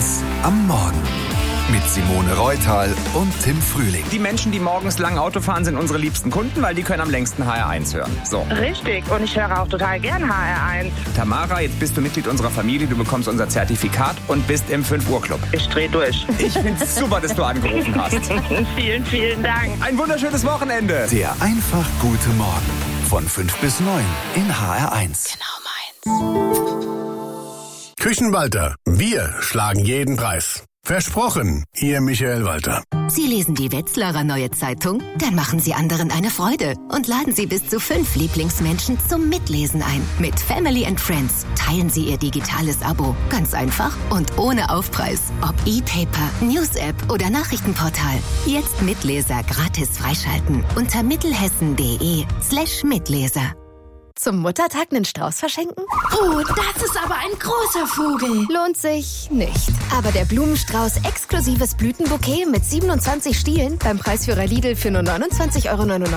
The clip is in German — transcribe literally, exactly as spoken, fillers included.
eins am Morgen. Mit Simone Reutal und Tim Frühling. Die Menschen, die morgens lang Auto fahren, sind unsere liebsten Kunden, weil die können am längsten H R eins hören. So. Richtig, und ich höre auch total gern H R eins. Tamara, jetzt bist du Mitglied unserer Familie, du bekommst unser Zertifikat und bist im fünf Uhr Club. Ich dreh durch. Ich find's super, dass du angerufen hast. Vielen, vielen Dank. Ein wunderschönes Wochenende. Der einfach gute Morgen. Von fünf bis neun in H R eins. Genau meins. Küchenwalter. Wir schlagen jeden Preis. Versprochen, Ihr Michael Walter. Sie lesen die Wetzlarer Neue Zeitung? Dann machen Sie anderen eine Freude und laden Sie bis zu fünf Lieblingsmenschen zum Mitlesen ein. Mit Family and Friends teilen Sie Ihr digitales Abo. Ganz einfach und ohne Aufpreis. Ob E-Paper, News-App oder Nachrichtenportal. Jetzt Mitleser gratis freischalten unter mittelhessen.de slash Mitleser. Zum Muttertag einen Strauß verschenken? Oh, das ist aber ein großer Vogel. Lohnt sich nicht. Aber der Blumenstrauß exklusives Blütenbouquet mit siebenundzwanzig Stielen beim Preisführer Lidl für nur neunundzwanzig Euro neunundneunzig